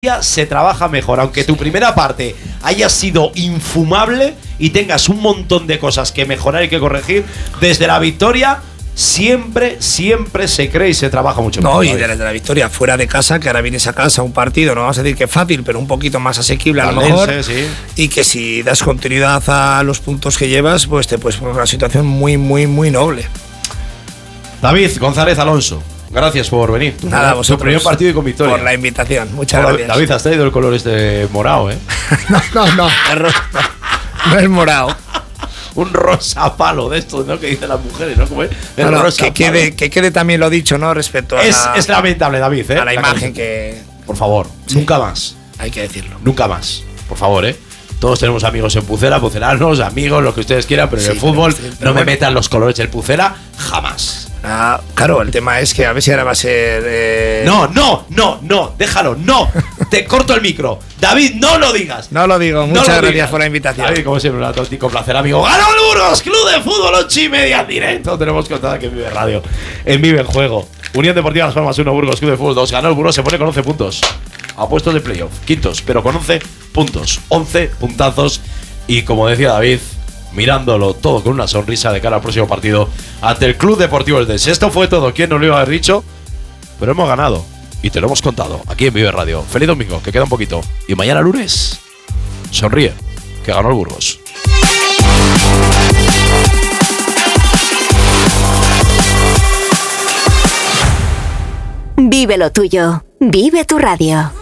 se trabaja mejor, aunque tu primera parte haya sido infumable y tengas un montón de cosas que mejorar y que corregir, desde la victoria siempre se cree y se trabaja mucho mejor. No, y desde la victoria fuera de casa, que ahora vienes a casa, un partido, no vamos a decir que es fácil, pero un poquito más asequible a lo mejor, sí. Y que si das continuidad a los puntos que llevas, pues te puedes poner una situación muy noble. David González Alonso, gracias por venir. Nada, vosotros. Tu primer partido y con victoria. Por la invitación, muchas gracias. David, has traído el color este morado, ¿eh? No, es rosa. No es morado. Un rosa palo de estos, ¿no? Que dicen las mujeres, ¿no? Como que quede también lo dicho, ¿no? Respecto a es lamentable, David, ¿eh? A la imagen que... Por favor, sí. Nunca más. Hay que decirlo. Nunca más, por favor, ¿eh? Todos tenemos amigos en Pucela, pucelanos, amigos, lo que ustedes quieran, pero en el fútbol no me metan los colores del Pucela jamás. Claro, el tema es que a ver si ahora va a ser... No, déjalo, no. Te corto el micro. David, no lo digas. No lo digo, muchas gracias por la invitación. David, como siempre, un auténtico placer, amigo. ¡Ganó el Burgos! Club de Fútbol 8:30 en directo. Tenemos contado aquí en Vive Radio, en Vive en Juego. Unión Deportiva Las Palmas 1, Burgos Club de Fútbol 2. Ganó el Burgos, se pone con 11 puntos. A puestos de playoff, quintos, pero con 11 puntos. 11 puntazos. Y como decía David, mirándolo todo con una sonrisa de cara al próximo partido ante el Club Deportivo Eldense. Esto fue todo. ¿Quién nos lo iba a haber dicho? Pero hemos ganado y te lo hemos contado aquí en Vive Radio. Feliz domingo, que queda un poquito. Y mañana lunes, sonríe, que ganó el Burgos. Vive lo tuyo. Vive tu radio.